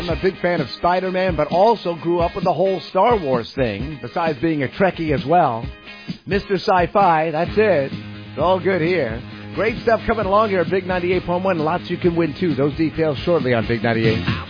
I'm a big fan of Spider-Man, but also grew up with the whole Star Wars thing, besides being a Trekkie as well. Mr. Sci-Fi, that's it. It's all good here. Great stuff coming along here at Big 98.1. Lots you can win, too. Those details shortly on Big 98.